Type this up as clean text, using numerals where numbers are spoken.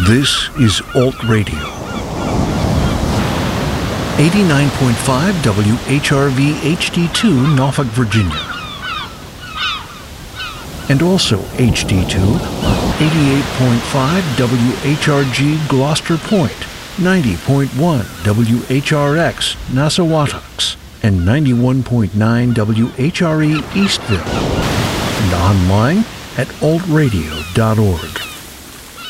This is Alt Radio. 89.5 WHRV HD2 Norfolk, Virginia. And also HD2 on 88.5 WHRG Gloucester Point, 90.1 WHRX Nassauwatucks, and 91.9 WHRE Eastville. And online at altradio.org.